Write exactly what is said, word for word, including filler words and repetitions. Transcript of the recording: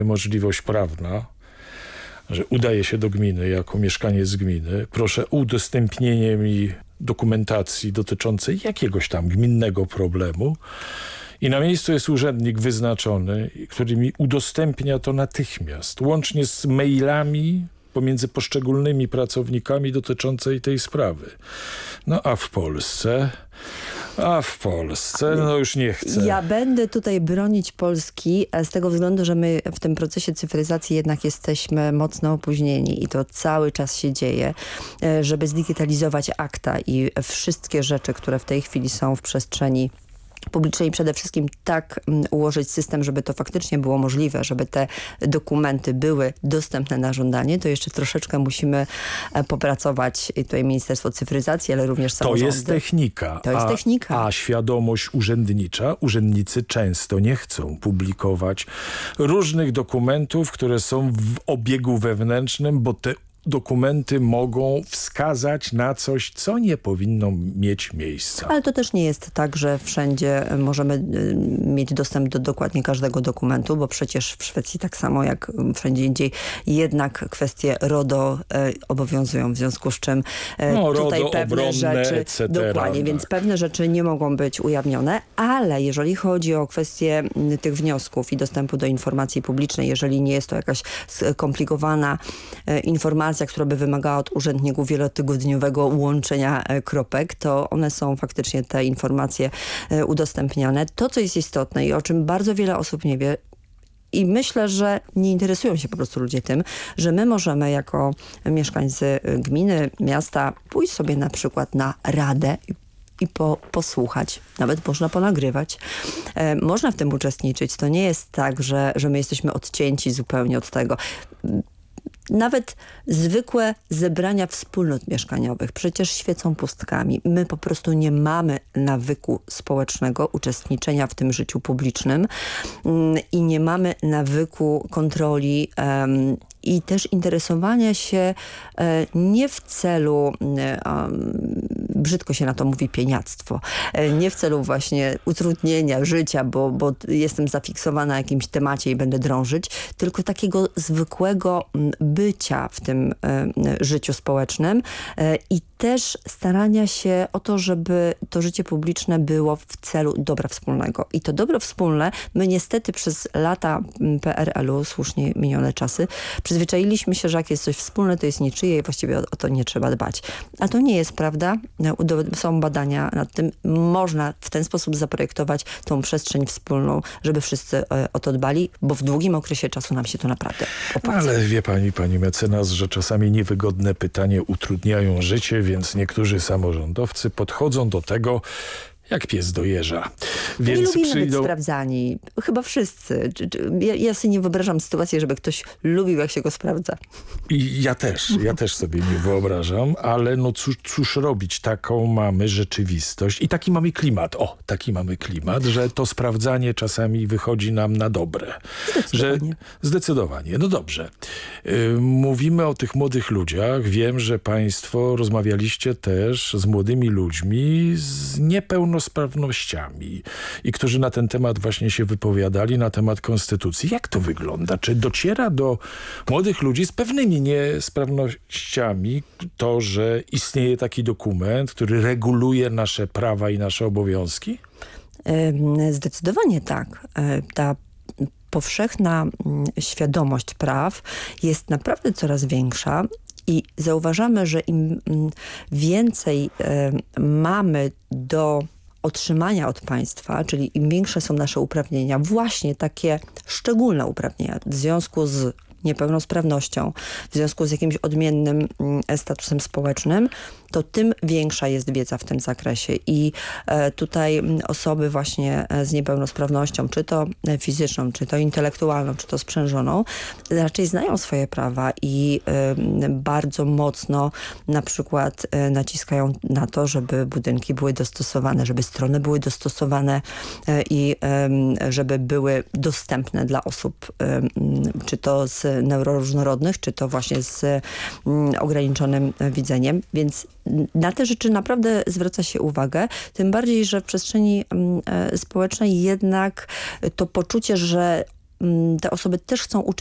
możliwość prawna, że udaje się do gminy jako mieszkaniec gminy, proszę o udostępnienie mi dokumentacji dotyczącej jakiegoś tam gminnego problemu i na miejscu jest urzędnik wyznaczony, który mi udostępnia to natychmiast, łącznie z mailami pomiędzy poszczególnymi pracownikami dotyczącej tej sprawy. No a w Polsce... A w Polsce, no już nie chcę. Ja będę tutaj bronić Polski z tego względu, że my w tym procesie cyfryzacji jednak jesteśmy mocno opóźnieni i to cały czas się dzieje, żeby zdigitalizować akta i wszystkie rzeczy, które w tej chwili są w przestrzeni publicznej i przede wszystkim tak ułożyć system, żeby to faktycznie było możliwe, żeby te dokumenty były dostępne na żądanie, to jeszcze troszeczkę musimy popracować. I tutaj Ministerstwo Cyfryzacji, ale również samorządy. To jest technika. To jest a, technika. A świadomość urzędnicza, urzędnicy często nie chcą publikować różnych dokumentów, które są w obiegu wewnętrznym, bo te dokumenty mogą wskazać na coś, co nie powinno mieć miejsca. Ale to też nie jest tak, że wszędzie możemy mieć dostęp do dokładnie każdego dokumentu, bo przecież w Szwecji tak samo jak wszędzie indziej jednak kwestie RODO e, obowiązują, w związku z czym e, no, tutaj RODO, pewne obronne, rzeczy, et cetera, dokładnie, tak. Więc pewne rzeczy nie mogą być ujawnione, ale jeżeli chodzi o kwestie tych wniosków i dostępu do informacji publicznej, jeżeli nie jest to jakaś skomplikowana e, informacja, która by wymagała od urzędników wielotygodniowego łączenia kropek, to one są faktycznie te informacje udostępniane. To, co jest istotne i o czym bardzo wiele osób nie wie, i myślę, że nie interesują się po prostu ludzie tym, że my możemy jako mieszkańcy gminy, miasta pójść sobie na przykład na radę i po, posłuchać. Nawet można ponagrywać. E, można w tym uczestniczyć. To nie jest tak, że, że my jesteśmy odcięci zupełnie od tego. Nawet zwykłe zebrania wspólnot mieszkaniowych przecież świecą pustkami. My po prostu nie mamy nawyku społecznego uczestniczenia w tym życiu publicznym i nie mamy nawyku kontroli um, i też interesowania się e, nie w celu, e, brzydko się na to mówi, pieniactwo, e, nie w celu właśnie utrudnienia życia, bo, bo jestem zafiksowana na jakimś temacie i będę drążyć, tylko takiego zwykłego bycia w tym e, życiu społecznym e, i też starania się o to, żeby to życie publiczne było w celu dobra wspólnego. I to dobro wspólne, my niestety przez lata P R L-u, słusznie minione czasy, przyzwyczailiśmy się, że jak jest coś wspólne, to jest niczyje i właściwie o, o to nie trzeba dbać. A to nie jest prawda. Są badania nad tym. Można w ten sposób zaprojektować tą przestrzeń wspólną, żeby wszyscy o to dbali, bo w długim okresie czasu nam się to naprawdę opłaca. Ale wie pani, pani mecenas, że czasami niewygodne pytania utrudniają życie, więc niektórzy samorządowcy podchodzą do tego jak pies do jeża. Więc nie lubimy przyjdą... być sprawdzani. Chyba wszyscy. Ja, ja sobie nie wyobrażam sytuacji, żeby ktoś lubił, jak się go sprawdza. I ja też. Ja też sobie nie wyobrażam, ale no cóż, cóż robić? Taką mamy rzeczywistość i taki mamy klimat. O, taki mamy klimat, że to sprawdzanie czasami wychodzi nam na dobre. Zdecydowanie. Że, zdecydowanie. No dobrze. Yy, mówimy o tych młodych ludziach. Wiem, że państwo rozmawialiście też z młodymi ludźmi z niepełnosprawnościami i którzy na ten temat właśnie się wypowiadali, na temat konstytucji. Jak to wygląda? Czy dociera do młodych ludzi z pewnymi niesprawnościami to, że istnieje taki dokument, który reguluje nasze prawa i nasze obowiązki? Zdecydowanie tak. Ta powszechna świadomość praw jest naprawdę coraz większa i zauważamy, że im więcej mamy do otrzymania od państwa, czyli im większe są nasze uprawnienia, właśnie takie szczególne uprawnienia w związku z niepełnosprawnością, w związku z jakimś odmiennym statusem społecznym, to tym większa jest wiedza w tym zakresie. I e, tutaj osoby właśnie z niepełnosprawnością, czy to fizyczną, czy to intelektualną, czy to sprzężoną, raczej znają swoje prawa i e, bardzo mocno na przykład e, naciskają na to, żeby budynki były dostosowane, żeby strony były dostosowane e, i e, żeby były dostępne dla osób, e, czy to z neuroróżnorodnych, czy to właśnie z m, ograniczonym widzeniem. Więc na te rzeczy naprawdę zwraca się uwagę, tym bardziej, że w przestrzeni e, społecznej jednak to poczucie, że mm, te osoby też chcą uczyć